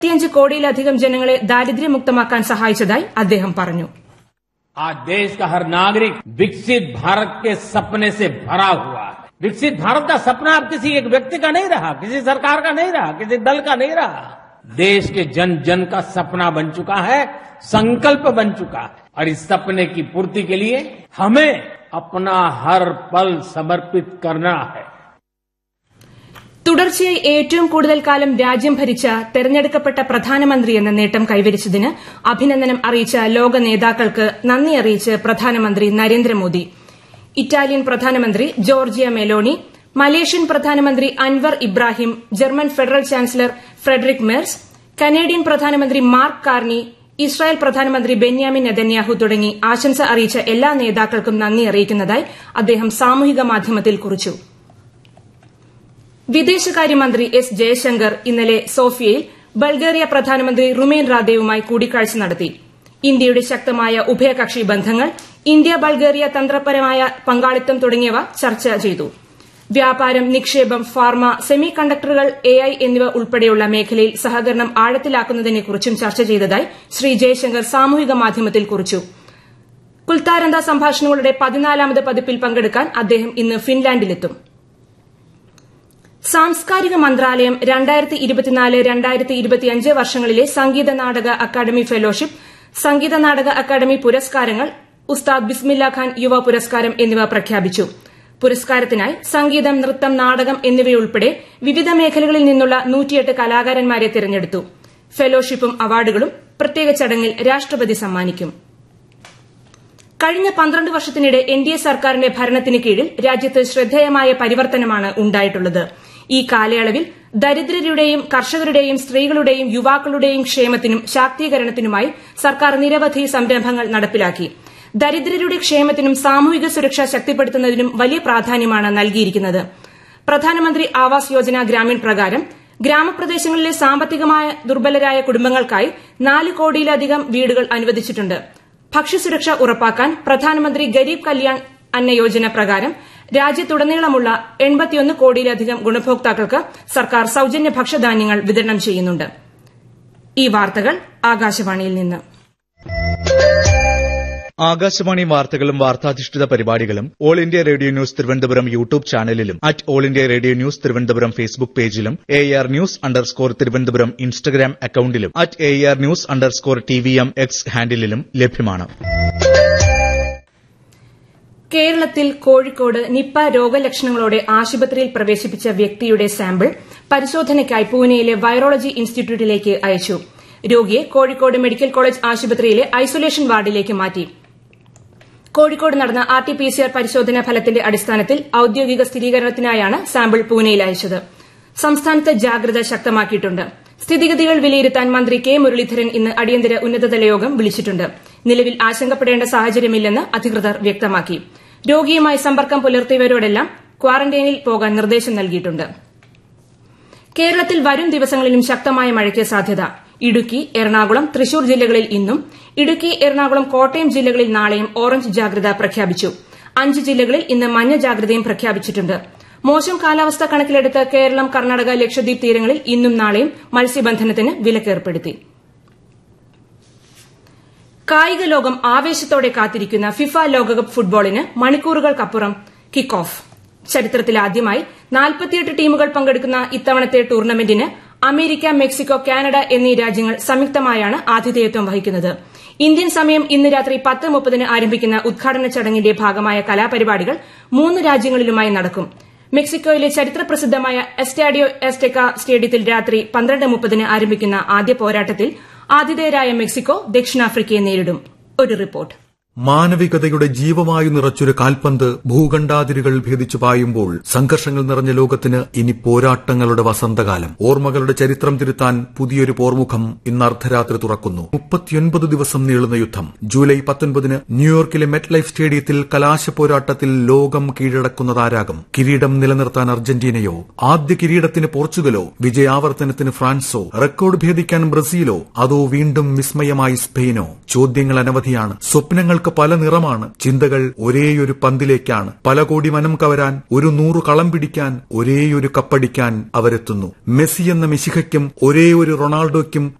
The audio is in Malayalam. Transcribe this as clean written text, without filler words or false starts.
5 കോടിയിലധികം ജനങ്ങളെ ദാരിദ്ര്യമുക്തമാക്കാൻ സഹായിച്ചതായി അദ്ദേഹം പറഞ്ഞു. आज देश का हर नागरिक विकसित भारत के सपने से भरा हुआ है. विकसित भारत का सपना अब किसी एक व्यक्ति का नहीं रहा, किसी सरकार का नहीं रहा, किसी दल का नहीं रहा. देश के जन जन का सपना बन चुका है, संकल्प बन चुका है. और इस सपने की पूर्ति के लिए हमें अपना हर पल समर्पित करना है. തുടർച്ചയായി ഏറ്റവും കൂടുതൽ കാലം രാജ്യം ഭരിച്ച തെരഞ്ഞെടുക്കപ്പെട്ട പ്രധാനമന്ത്രി എന്ന നേട്ടം കൈവരിച്ചതിന് അഭിനന്ദനം അറിയിച്ച ലോക നേതാക്കൾക്ക് നന്ദി അറിയിച്ച് പ്രധാനമന്ത്രി നരേന്ദ്രമോദി. ഇറ്റാലിയൻ പ്രധാനമന്ത്രി ജോർജിയ മെലോണി, മലേഷ്യൻ പ്രധാനമന്ത്രി Anwar Ibrahim, German federal chancellor Frederick Merz, Canadian പ്രധാനമന്ത്രി മാർക്ക് കാർണി, ഇസ്രായേൽ പ്രധാനമന്ത്രി ബെന്യാമിൻ നെതന്യാഹു തുടങ്ങി ആശംസ അറിയിച്ച എല്ലാ നേതാക്കൾക്കും നന്ദി അറിയിക്കുന്നതായി അദ്ദേഹം സാമൂഹിക മാധ്യമത്തിൽ കുറിച്ചു. വിദേശകാര്യമന്ത്രി എസ് ജയശങ്കർ ഇന്നലെ സോഫിയയിൽ ബൾഗേറിയ പ്രധാനമന്ത്രി റുമേൻ റാദേവുമായി കൂടിക്കാഴ്ച നടത്തി. ഇന്ത്യയുടെ ശക്തമായ ഉഭയകക്ഷി ബന്ധങ്ങൾ, ഇന്ത്യ ബൾഗേറിയ തന്ത്രപരമായ പങ്കാളിത്തം തുടങ്ങിയവ ചർച്ച ചെയ്തു. വ്യാപാരം, നിക്ഷേപം, ഫാർമ, സെമി കണ്ടക്ടറുകൾ, AI എന്നിവ ഉൾപ്പെടെയുള്ള മേഖലയിൽ സഹകരണം ആഴത്തിലാക്കുന്നതിനെക്കുറിച്ചും ചർച്ച ചെയ്തതായി ശ്രീ ജയശങ്കർ സാമൂഹിക മാധ്യമത്തിൽ കുറിച്ചു. കുൽത്താരന്ത സംഭാഷണങ്ങളുടെ 14ാമത് പതിപ്പിൽ പങ്കെടുക്കാൻ അദ്ദേഹം ഇന്ന് ഫിൻലാൻഡിലെത്തും. സാംസ്കാരിക മന്ത്രാലയം 2024-2025 വർഷങ്ങളിലെ Sangeetha Nataka academy fellowship, Sangeetha Nataka academy പുരസ്കാരങ്ങൾ, ഉസ്താദ് ബിസ്മില്ല ഖാൻ യുവ പുരസ്കാരം എന്നിവ പ്രഖ്യാപിച്ചു. പുരസ്കാരത്തിനായി സംഗീതം, നൃത്തം, നാടകം എന്നിവയുൾപ്പെടെ വിവിധ മേഖലകളിൽ നിന്നുള്ള 108 കലാകാരന്മാരെ തിരഞ്ഞെടുത്തു. ഫെലോഷിപ്പും അവാർഡുകളും പ്രത്യേക ചടങ്ങിൽ രാഷ്ട്രപതി സമ്മാനിക്കും. കഴിഞ്ഞ 12 വർഷത്തിനിടെ NDA സർക്കാരിന്റെ ഭരണത്തിന് കീഴിൽ രാജ്യത്ത് ശ്രദ്ധേയമായ പരിവർത്തനമാണ് ഉണ്ടായിട്ടുള്ളത്. ഈ കാലയളവിൽ ദരിദ്രരുടെയും കർഷകരുടെയും സ്ത്രീകളുടെയും യുവാക്കളുടെയും ക്ഷേമത്തിനും ശാക്തീകരണത്തിനുമായി സർക്കാർ നിരവധി സംരംഭങ്ങൾ നടപ്പിലാക്കി. ദരിദ്രരുടെ ക്ഷേമത്തിനും സാമൂഹിക സുരക്ഷ ശക്തിപ്പെടുത്തുന്നതിനും വലിയ പ്രാധാന്യമാണ് നൽകിയിരിക്കുന്നത്. പ്രധാനമന്ത്രി ആവാസ് യോജന ഗ്രാമീൺ പ്രകാരം ഗ്രാമപ്രദേശങ്ങളിലെ സാമ്പത്തികമായ ദുർബലരായ കുടുംബങ്ങൾക്കായി 4 കോടിയിലധികം വീടുകൾ അനുവദിച്ചിട്ടുണ്ട്. ഭക്ഷ്യസുരക്ഷ ഉറപ്പാക്കാൻ പ്രധാനമന്ത്രി ഗരീബ് കല്യാൺ അന്ന യോജന പ്രകാരം രാജ്യത്തുടനീളമുള്ള 81 കോടിയിലധികം ഗുണഭോക്താക്കൾക്ക് സർക്കാർ സൌജന്യ ഭക്ഷ്യധാന്യങ്ങൾ വിതരണം ചെയ്യുന്നുണ്ട്. ഈ വാർത്തകൾ ആകാശവാണിയിൽ നിന്ന്. ആകാശവാണി വാർത്തകളും വാർത്താധിഷ്ഠിത പരിപാടികളും all India radio news Thiruvananthapuram YouTube ചാനലിലും all India radio news Thiruvananthapuram Facebook പേജിലും AR News_ തിരുവനന്തപുരം ഇൻസ്റ്റഗ്രാം അക്കൌണ്ടിലും AR News_TVM X ഹാൻഡിലും ലഭ്യമാണ്. കേരളത്തിൽ കോഴിക്കോട് നിപ്പ രോഗലക്ഷണങ്ങളോടെ ആശുപത്രിയിൽ പ്രവേശിപ്പിച്ച വ്യക്തിയുടെ സാമ്പിൾ പരിശോധനയ്ക്കായി പൂനെയിലെ വൈറോളജി ഇൻസ്റ്റിറ്റ്യൂട്ടിലേക്ക് അയച്ചു. രോഗിയെ കോഴിക്കോട് മെഡിക്കൽ കോളേജ് ആശുപത്രിയിലെ ഐസൊലേഷൻ വാർഡിലേക്ക് മാറ്റി. കോഴിക്കോട് നടന്ന RT-PCR പരിശോധനാ ഫലത്തിന്റെ അടിസ്ഥാനത്തിൽ ഔദ്യോഗിക സ്ഥിരീകരണത്തിനായാണ് സാമ്പിൾ പൂനെയിൽ അയച്ചത്. സംസ്ഥാനത്ത് ജാഗ്രത ശക്തമാക്കിയിട്ടുണ്ട്. സ്ഥിതിഗതികൾ വിലയിരുത്താൻ മന്ത്രി കെ മുരളീധരൻ ഇന്ന് അടിയന്തര ഉന്നതതല യോഗം വിളിച്ചിട്ടുണ്ട്. നിലവിൽ ആശങ്കപ്പെടേണ്ട സാഹചര്യമില്ലെന്ന് അധികൃതർ വ്യക്തമാക്കി. രോഗിയുമായി സമ്പർക്കം പുലർത്തിയവരോടെല്ലാം ക്വാറന്റൈനിൽ പോകാൻ നിർദ്ദേശം നൽകിയിട്ടുണ്ട്. കേരളത്തിൽ വരും ദിവസങ്ങളിലും ശക്തമായ മഴയ്ക്ക് സാധ്യത. ഇടുക്കി, എറണാകുളം, തൃശൂർ ജില്ലകളിൽ ഇന്നും, ഇടുക്കി, എറണാകുളം, കോട്ടയം ജില്ലകളിൽ നാളെയും ഓറഞ്ച് ജാഗ്രത പ്രഖ്യാപിച്ചു. 5 ജില്ലകളിൽ ഇന്ന് മഞ്ഞ ജാഗ്രതയും പ്രഖ്യാപിച്ചിട്ടുണ്ട്. മോശം കാലാവസ്ഥ കണക്കിലെടുത്ത് കേരളം, കർണാടക, ലക്ഷദ്വീപ് തീരങ്ങളിൽ ഇന്നും നാളെയും മത്സ്യബന്ധനത്തിന് വിലക്കേർപ്പെടുത്തി. കായിക ലോകം ആവേശത്തോടെ കാത്തിരിക്കുന്ന ഫിഫ ലോകകപ്പ് ഫുട്ബോളിന് മണിക്കൂറുകൾക്കപ്പുറം കിക്ക് ഓഫ്. ചരിത്രത്തിലാദ്യമായി 48 ടീമുകൾ പങ്കെടുക്കുന്ന ഇത്തവണത്തെ ടൂർണമെന്റിന് അമേരിക്ക, മെക്സിക്കോ, കാനഡ എന്നീ രാജ്യങ്ങൾ സംയുക്തമായാണ് ആതിഥേയത്വം വഹിക്കുന്നത്. ഇന്ത്യൻ സമയം ഇന്ന് രാത്രി 10:30 ആരംഭിക്കുന്ന ഉദ്ഘാടന ചടങ്ങിന്റെ ഭാഗമായ കലാപരിപാടികൾ 3 രാജ്യങ്ങളിലുമായി നടക്കും. മെക്സിക്കോയിലെ ചരിത്രപ്രസിദ്ധമായ എസ്റ്റാഡിയോ എസ്റ്റെക്ക സ്റ്റേഡിയത്തിൽ രാത്രി 12:30 ആരംഭിക്കുന്ന ആദ്യ പോരാട്ടത്തിൽ ആതിഥേയരായ മെക്സിക്കോ ദക്ഷിണാഫ്രിക്കയെ നേരിടും. ഒരു റിപ്പോർട്ട്. മാനവികതയുടെ ജീവമായി നിറച്ചൊരു കാൽപന്ത് ഭൂഖണ്ഡാതിരുകൾ ഭേദിച്ചു പായുമ്പോൾ സംഘർഷങ്ങൾ നിറഞ്ഞ ലോകത്തിന് ഇനി പോരാട്ടങ്ങളുടെ വസന്തകാലം. ഓർമ്മകളുടെ ചരിത്രം തിരുത്താൻ പുതിയൊരു പോർമുഖം ഇന്ന് അർദ്ധരാത്രി തുറക്കുന്നു. 39 ദിവസം നീളുന്ന യുദ്ധം. ജൂലൈ 19 ന്യൂയോർക്കിലെ മെറ്റ് ലൈഫ് സ്റ്റേഡിയത്തിൽ കലാശ പോരാട്ടത്തിൽ ലോകം കീഴടക്കുന്നതാരാകും? കിരീടം നിലനിർത്താൻ അർജന്റീനയോ? ആദ്യ കിരീടത്തിന് പോർച്ചുഗലോ? വിജയാവർത്തനത്തിന് ഫ്രാൻസോ? റെക്കോർഡ് ഭേദിക്കാൻ ബ്രസീലോ? അതോ വീണ്ടും വിസ്മയമായി സ്പെയിനോ? ചോദ്യങ്ങൾ അനവധിയാണ്. സ്വപ്നങ്ങൾ മുഖങ്ങൾക്ക് പല നിറമാണ്. ചിന്തകൾ ഒരേയൊരു പന്തിലേക്കാണ്. പല കോടി മനം കവരാൻ, ഒരു 100 കളം പിടിക്കാൻ, ഒരേയൊരു കപ്പടിക്കാൻ അവരെത്തുന്നു. മെസ്സി എന്ന മെസ്സിഹയ്ക്കും ഒരേ ഒരു റൊണാൾഡോയ്ക്കും